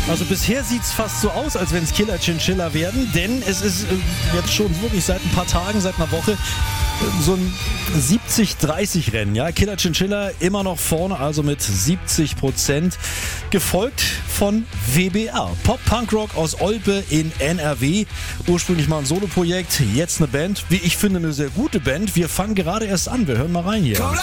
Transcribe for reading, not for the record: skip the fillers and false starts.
Also bisher sieht es fast so aus, als wenn es Killer Chinchilla werden, denn es ist jetzt schon wirklich seit ein paar Tagen, seit einer Woche so ein 70-30 Rennen. Ja? Killer Chinchilla immer noch vorne, also mit 70%, gefolgt von WBR. Pop-Punk-Rock aus Olpe in NRW. Ursprünglich mal ein Soloprojekt, jetzt eine Band. Wie ich finde, eine sehr gute Band. Wir fangen gerade erst an. Wir hören mal rein hier.